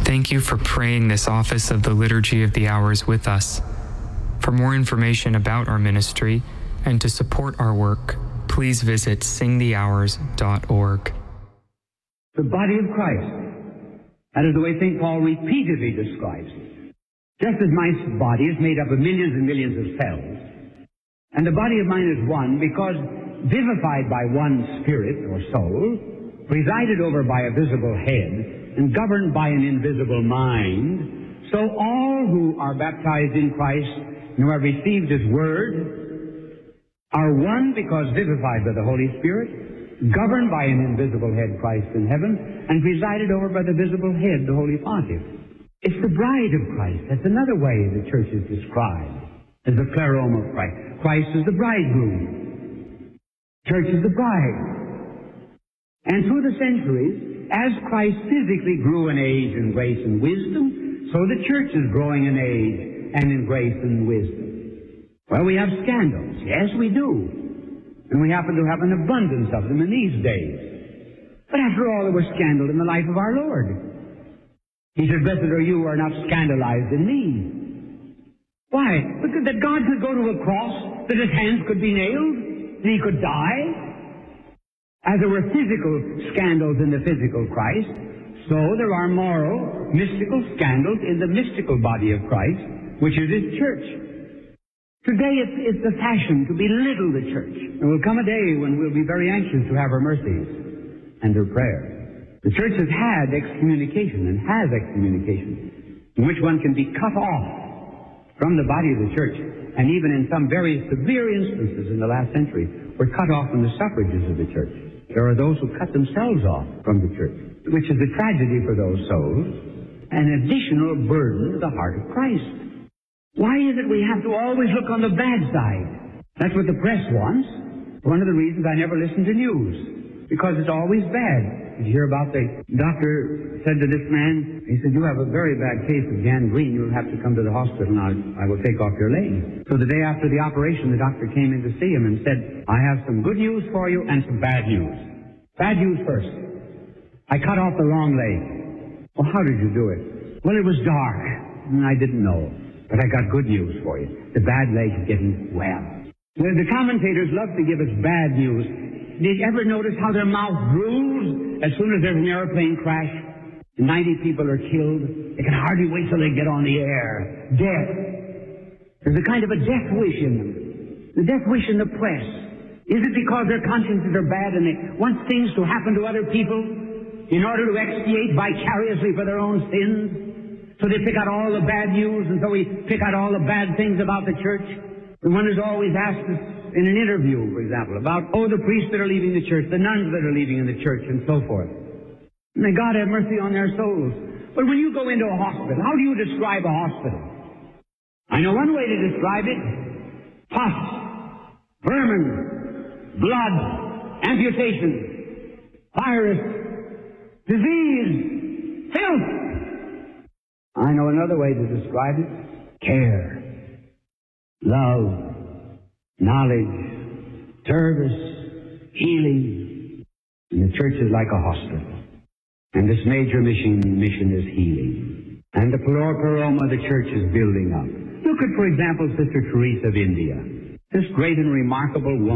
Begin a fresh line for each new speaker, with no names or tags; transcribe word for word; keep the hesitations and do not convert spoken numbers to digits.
Thank you for praying this office of the Liturgy of the Hours with us. For more information about our ministry and to support our work, please visit sing the hours dot org.
The body of Christ. That is the way Saint Paul repeatedly describes it. Just as my body is made up of millions and millions of cells, and the body of mine is one because vivified by one spirit or soul, presided over by a visible head, and governed by an invisible mind, so all who are baptized in Christ and who have received His Word are one because vivified by the Holy Spirit, governed by an invisible head, Christ in heaven, and presided over by the visible head, the Holy Pontiff. It's the bride of Christ. That's another way the church is described, as the pleroma of Christ. Christ is the bridegroom. Church is the bride. And through the centuries, as Christ physically grew in age and grace and wisdom, so the church is growing in age and in grace and wisdom. Well, we have scandals. Yes, we do. And we happen to have an abundance of them in these days. But after all, there was scandal in the life of our Lord. He said, "Blessed are you who are not scandalized in me." Why? Because that God could go to a cross, that His hands could be nailed, that He could die. As there were physical scandals in the physical Christ, so there are moral, mystical scandals in the mystical body of Christ, which is His church. Today it's, it's the fashion to belittle the church. There will come a day when we'll be very anxious to have her mercies and her prayer. The church has had excommunication and has excommunication, in which one can be cut off from the body of the church, and even in some very severe instances in the last century, were cut off from the suffrages of the church. There are those who cut themselves off from the church, which is a tragedy for those souls, an additional burden to the heart of Christ. Why is it we have to always look on the bad side? That's what the press wants. One of the reasons I never listen to news, because it's always bad. Did you hear about the doctor said to this man, he said, "You have a very bad case of gangrene. You'll have to come to the hospital and I, I will take off your leg." So the day after the operation, the doctor came in to see him and said, "I have some good news for you and some bad news. Bad news first. I cut off the wrong leg." "Well, how did you do it?" "Well, it was dark and I didn't know. But I got good news for you. The bad leg is getting well." Well, the commentators love to give us bad news. Did you ever notice how their mouth drools as soon as there's an airplane crash? ninety people are killed. They can hardly wait till they get on the air. Death. There's a kind of a death wish in them. The death wish in the press. Is it because their consciences are bad and they want things to happen to other people in order to expiate vicariously for their own sins? So they pick out all the bad news, and so we pick out all the bad things about the church. The one is always asked us in an interview, for example, about, oh, the priests that are leaving the church, the nuns that are leaving in the church, and so forth. May God have mercy on their souls. But when you go into a hospital, how do you describe a hospital? I know one way to describe it. Pus, vermin, blood, amputation, virus, disease, filth. I know another way to describe it. Care, love, knowledge, service, healing. And the church is like a hospital. And this major mission, mission is healing. And the pleroma of the church is building up. Look at, for example, Sister Teresa of India. This great and remarkable woman.